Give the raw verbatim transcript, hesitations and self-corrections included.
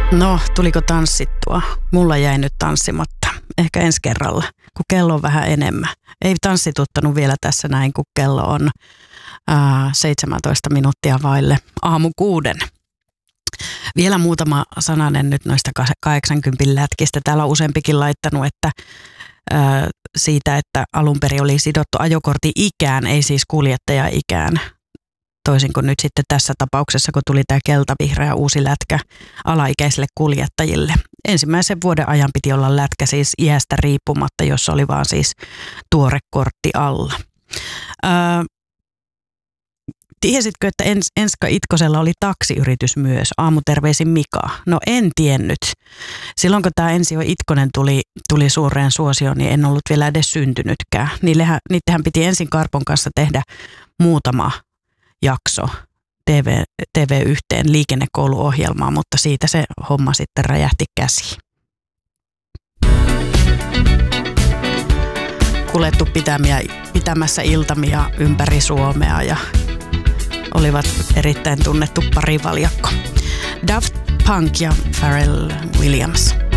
No, tuliko tanssittua? Mulla jäi nyt tanssimatta. Ehkä ensi kerralla, kun kello on vähän enemmän. Ei tanssituttanut vielä tässä näin, kun kello on ää, seitsemäntoista minuuttia vaille aamu kuuden. Vielä muutama sananen nyt noista kahdeksankymmentä lätkistä. Täällä on useampikin laittanut, että ää, siitä, että alun perin oli sidottu ajokortin ikään, ei siis kuljettaja-ikään. Toisin kuin nyt sitten tässä tapauksessa, kun tuli tämä keltavihreä uusi lätkä alaikäisille kuljettajille. Ensimmäisen vuoden ajan piti olla lätkä siis iästä riippumatta, jos oli vaan siis tuore kortti alla. Ää, tiesitkö, että Ens, Enska Itkosella oli taksiyritys myös? Aamuterveisin Mika. No en tiennyt. Silloin kun tämä Ensio Itkonen tuli, tuli suureen suosioon, niin en ollut vielä edes syntynytkään. Niillehän, niittenhän piti ensin Karpon kanssa tehdä muutama jakso T V, T V yhteen liikennekouluohjelmaa, mutta siitä se homma sitten räjähti käsiin. Kuljettu pitämiä, pitämässä iltamia ympäri Suomea ja olivat erittäin tunnettu parivaljakko. Daft Punk ja Pharrell Williams.